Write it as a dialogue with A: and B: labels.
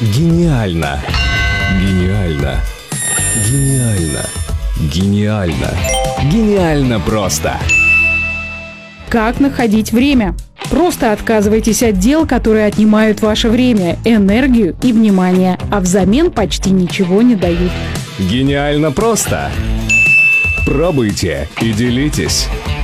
A: Гениально! Гениально! Гениально! Гениально! Гениально просто!
B: Как находить время? Просто отказывайтесь от дел, которые отнимают ваше время, энергию и внимание, а взамен почти ничего не дают.
A: Гениально просто! Пробуйте и делитесь!